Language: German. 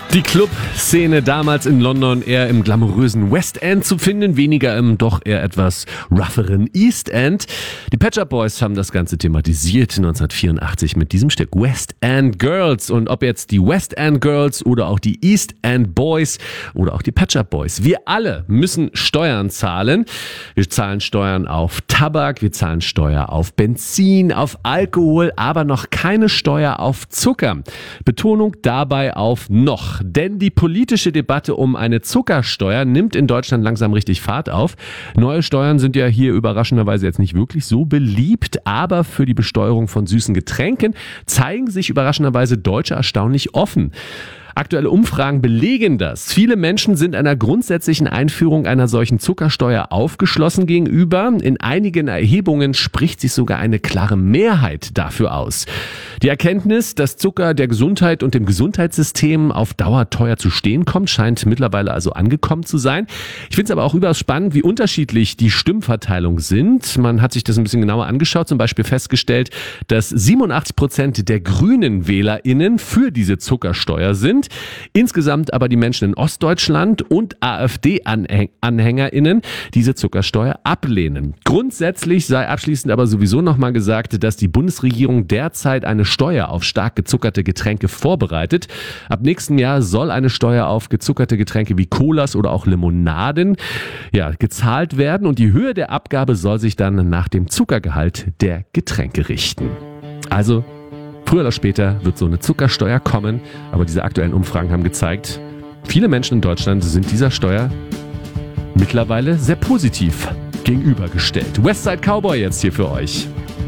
Die Club-Szene damals in London eher im glamourösen West End zu finden, weniger im doch eher etwas rougheren East End. Die Pet Shop Boys haben das Ganze thematisiert 1984 mit diesem Stück West End Girls. Und ob jetzt die West End Girls oder auch die East End Boys oder auch die Pet Shop Boys, wir alle müssen Steuern zahlen. Wir zahlen Steuern auf Tabak, wir zahlen Steuer auf Benzin, auf Alkohol, aber noch keine Steuer auf Zucker. Betonung dabei auf noch. Denn die politische Debatte um eine Zuckersteuer nimmt in Deutschland langsam richtig Fahrt auf. Neue Steuern sind ja hier überraschenderweise jetzt nicht wirklich so beliebt, aber für die Besteuerung von süßen Getränken zeigen sich überraschenderweise Deutsche erstaunlich offen. Aktuelle Umfragen belegen das. Viele Menschen sind einer grundsätzlichen Einführung einer solchen Zuckersteuer aufgeschlossen gegenüber. In einigen Erhebungen spricht sich sogar eine klare Mehrheit dafür aus. Die Erkenntnis, dass Zucker der Gesundheit und dem Gesundheitssystem auf Dauer teuer zu stehen kommt, scheint mittlerweile also angekommen zu sein. Ich finde es aber auch überaus spannend, wie unterschiedlich die Stimmverteilung sind. Man hat sich das ein bisschen genauer angeschaut, zum Beispiel festgestellt, dass 87% der grünen WählerInnen für diese Zuckersteuer sind. Insgesamt aber die Menschen in Ostdeutschland und AfD-AnhängerInnen diese Zuckersteuer ablehnen. Grundsätzlich sei abschließend aber sowieso nochmal gesagt, dass die Bundesregierung derzeit eine Steuer auf stark gezuckerte Getränke vorbereitet. Ab nächstem Jahr soll eine Steuer auf gezuckerte Getränke wie Colas oder auch Limonaden gezahlt werden und die Höhe der Abgabe soll sich dann nach dem Zuckergehalt der Getränke richten. Also früher oder später wird so eine Zuckersteuer kommen, aber diese aktuellen Umfragen haben gezeigt, viele Menschen in Deutschland sind dieser Steuer mittlerweile sehr positiv gegenübergestellt. Westside Cowboy jetzt hier für euch.